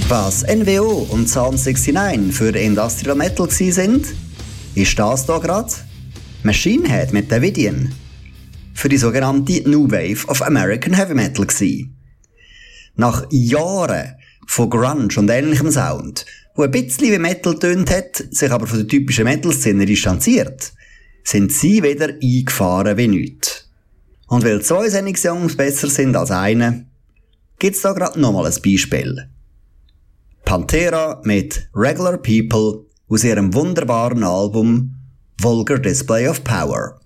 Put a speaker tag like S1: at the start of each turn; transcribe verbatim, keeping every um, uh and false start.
S1: Was N W O und Psalm neunundsechzig für Industrial Metal gsi sind, ist das hier gerade Machine Head mit Davidian für die sogenannte New Wave of American Heavy Metal gsi. Nach Jahren von Grunge und ähnlichem Sound, wo ein bisschen wie Metal tönt hat, sich aber von der typischen Metal-Szene distanziert, sind sie wieder eingefahren wie nichts. Und weil zwei Sendungssongs besser sind als eine, gibt's da gerade nochmal ein Beispiel. Pantera mit Regular People aus ihrem wunderbaren Album Vulgar Display of Power.